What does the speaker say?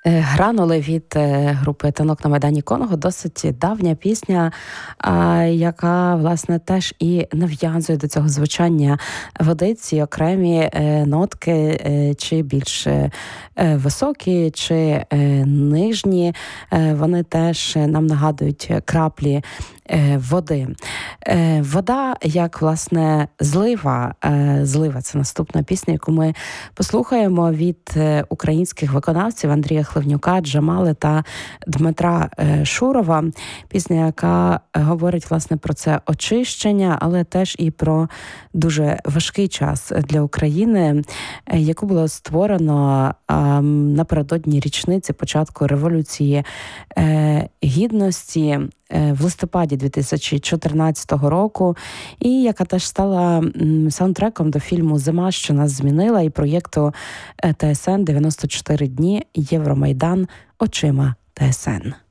Гранули від групи «Танок на Майдані Конго» досить давня пісня, яка, власне, теж і нав'язує до цього звучання води, ці окремі нотки, чи більш високі, чи нижні. Вони теж нам нагадують краплі води. Вода, як, власне, злива. Злива – це наступна пісня, яку ми послухаємо від українських виконавців Андрія Хливнюка, Джамали та Дмитра Шурова. Пісня, яка говорить, власне, про це очищення, але теж і про дуже важкий час для України, яку було створено напередодні річниці початку Революції Гідності в листопаді 2014 року, і яка теж стала саундтреком до фільму «Зима, що нас змінила» і проєкту ТСН «94 дні. Євромайдан. Очима ТСН».